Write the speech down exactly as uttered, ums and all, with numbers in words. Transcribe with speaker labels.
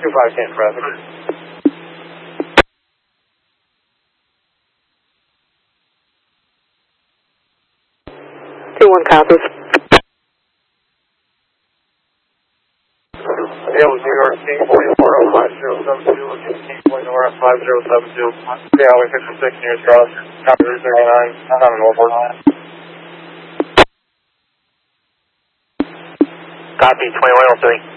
Speaker 1: two five ten, traffic.
Speaker 2: two one copies.
Speaker 1: Yeah, with New York, King forty-four oh five zero seven two, King Point North five zero seven two, yeah, we fifty-six near cross, copy Route thirty-nine, on an over.
Speaker 3: Copy, twenty-one oh three.